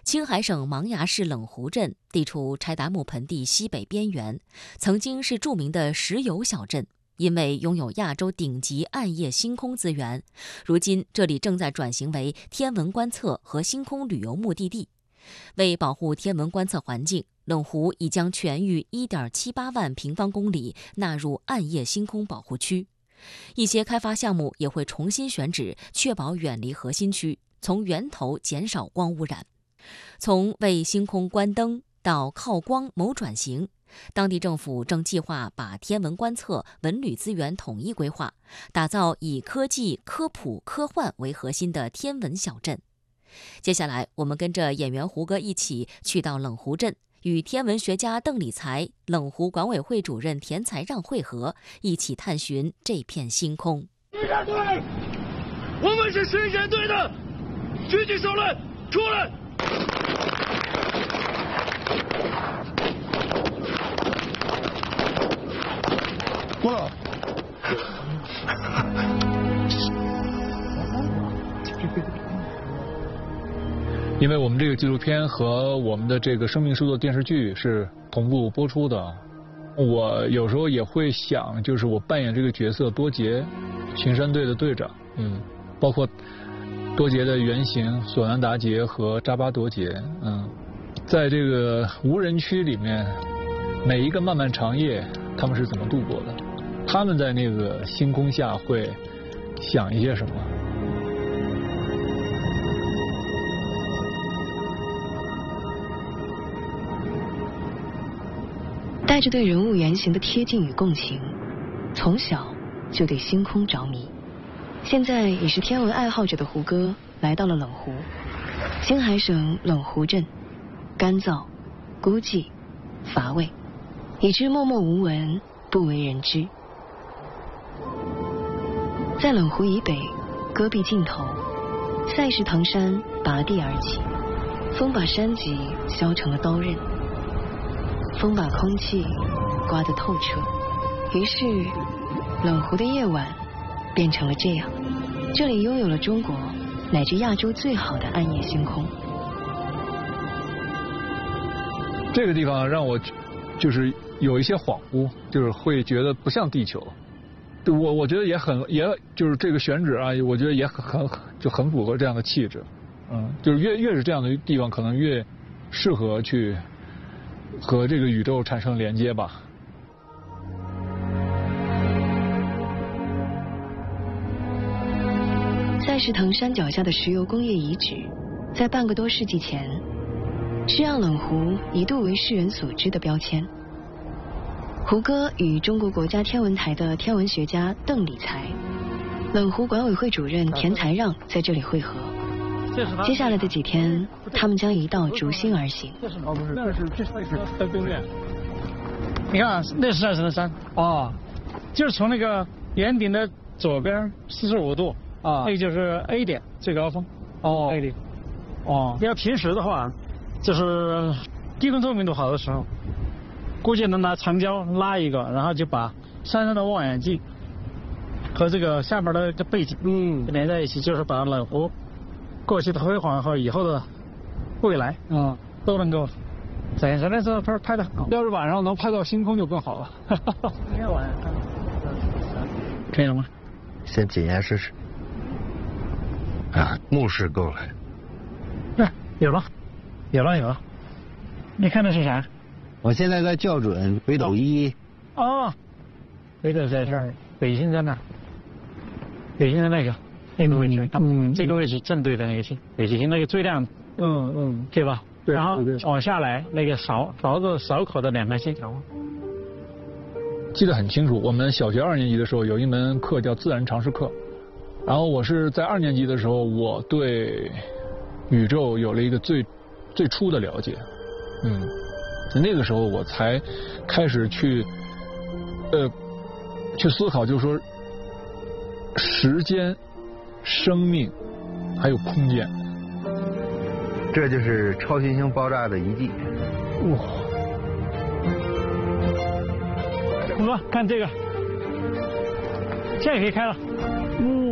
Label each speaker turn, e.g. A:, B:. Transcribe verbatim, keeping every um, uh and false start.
A: 青海省茫崖市冷湖镇地处柴达木盆地西北边缘，曾经是著名的石油小镇。因为拥有亚洲顶级暗夜星空资源，如今这里正在转型为天文观测和星空旅游目的地。为保护天文观测环境，冷湖已将全域 一点七八万平方公里纳入暗夜星空保护区。一些开发项目也会重新选址，确保远离核心区，从源头减少光污染。从为星空关灯到靠光谋转型，当地政府正计划把天文观测、文旅资源统一规划，打造以科技、科普、科幻为核心的天文小镇。接下来，我们跟着演员胡歌一起去到冷湖镇，与天文学家邓理才、冷湖管委会主任田才让会合，一起探寻这片星空。
B: 巡山队，我们是巡山队的，举起手来，出来！
C: 过来。因为我们这个纪录片和我们的这个生命树的电视剧是同步播出的，我有时候也会想，就是我扮演这个角色多杰巡山队的队长，嗯，包括多杰的原型索南达杰和扎巴多杰，嗯，在这个无人区里面，每一个漫漫长夜，他们是怎么度过的？他们在那个星空下会想一些什么？
D: 带着对人物原型的贴近与共情，从小就对星空着迷。现在也是天文爱好者的胡歌来到了冷湖，青海省冷湖镇，干燥、孤寂、乏味，以致默默无闻，不为人知。在冷湖以北，戈壁尽头，塞石唐山拔地而起，风把山脊削成了刀刃。风把空气刮得透彻，于是冷湖的夜晚变成了这样。这里拥有了中国乃至亚洲最好的暗夜星空。
C: 这个地方让我就是有一些恍惚，就是会觉得不像地球。我我觉得也很也就是这个选址啊，我觉得也很很就很符合这样的气质。嗯，就是越越是这样的地方，可能越适合去和这个宇宙产生连接吧。
D: 塞石唐山脚下的石油工业遗址，在半个多世纪前，是让冷湖一度为世人所知的标签。胡歌与中国国家天文台的天文学家邓理才、冷湖管委会主任田才让在这里会合。接下来的几天，他们将一道逐星而行。
E: 这是哦，不是，那是这是在对面。你看，那是塞石的山啊，就是从那个圆顶的左边四十五度啊，那个就是 A 点最高峰哦 ，A 点哦。要平时的话，就是低空透明度好的时候，估计能拿长焦拉一个，然后就把山上的望远镜和这个下边的这背景嗯连在一起，就是把冷湖过去的辉煌和以后的未来啊、嗯、都能够展现的时候拍拍的好。
C: 要是晚上能拍到星空就更好了。
E: 今天晚上可以了吗？
F: 先检验试试。啊，目视够了。
E: 哎、啊，有了，有了，有了。你看的是啥？
F: 我现在在校准北斗一。
E: 哦，北斗在这儿，北星在那儿，北星在那个。那个位置，嗯，这个位置正对的那个星，北极星那个最亮，
C: 嗯嗯，
E: 对吧？
C: 对。
E: 然后往下来那个勺勺子勺口的两排线条，
C: 记得很清楚。我们小学二年级的时候有一门课叫自然常识课，然后我是在二年级的时候，我对宇宙有了一个最最初的了解，嗯，那个时候我才开始去呃去思考，就是说时间。生命，还有空间，
F: 这就是超新星爆炸的遗迹。
E: 哇！胡哥，看这个，现在可以开了。